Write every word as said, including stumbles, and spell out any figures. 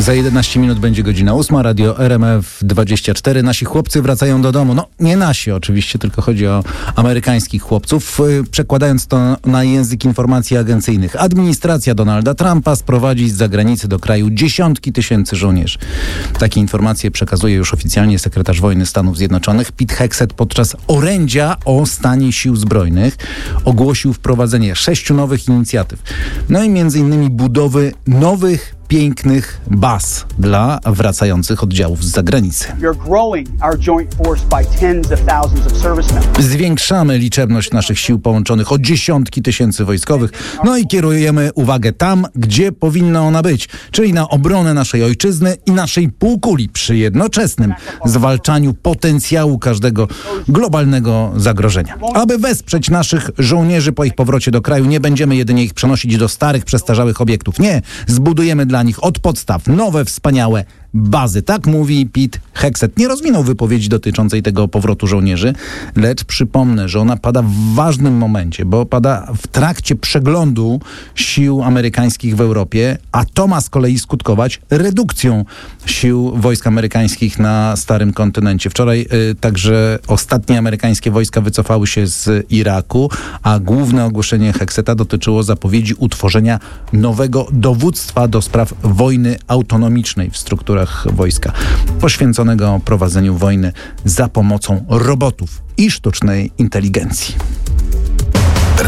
Za jedenaście minut będzie godzina ósma, radio R M F dwadzieścia cztery. Nasi chłopcy wracają do domu. No, nie nasi oczywiście, tylko chodzi o amerykańskich chłopców. Przekładając to na język informacji agencyjnych. Administracja Donalda Trumpa sprowadzi z zagranicy do kraju dziesiątki tysięcy żołnierzy. Takie informacje przekazuje już oficjalnie sekretarz wojny Stanów Zjednoczonych. Pete Hegseth podczas orędzia o stanie sił zbrojnych ogłosił wprowadzenie sześciu nowych inicjatyw. No i między innymi budowy nowych pięknych baz dla wracających oddziałów z zagranicy. Zwiększamy liczebność naszych sił połączonych o dziesiątki tysięcy wojskowych, no i kierujemy uwagę tam, gdzie powinna ona być, czyli na obronę naszej ojczyzny i naszej półkuli przy jednoczesnym zwalczaniu potencjału każdego globalnego zagrożenia. Aby wesprzeć naszych żołnierzy po ich powrocie do kraju, nie będziemy jedynie ich przenosić do starych, przestarzałych obiektów. Nie, zbudujemy dla nich od podstaw nowe, wspaniałe bazy. Tak mówi Pete Hegseth. Nie rozwinął wypowiedzi dotyczącej tego powrotu żołnierzy, lecz przypomnę, że ona pada w ważnym momencie, bo pada w trakcie przeglądu sił amerykańskich w Europie, a to ma z kolei skutkować redukcją sił wojsk amerykańskich na starym kontynencie. Wczoraj y, także ostatnie amerykańskie wojska wycofały się z Iraku, a główne ogłoszenie Hegsetha dotyczyło zapowiedzi utworzenia nowego dowództwa do spraw wojny autonomicznej w strukturach wojska, poświęconego prowadzeniu wojny za pomocą robotów i sztucznej inteligencji.